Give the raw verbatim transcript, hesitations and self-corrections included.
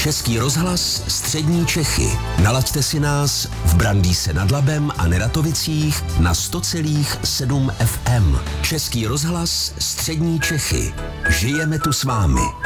Český rozhlas Střední Čechy. Nalaďte si nás v Brandýse nad Labem a Neratovicích na sto celá sedm F M. Český rozhlas Střední Čechy. Žijeme tu s vámi.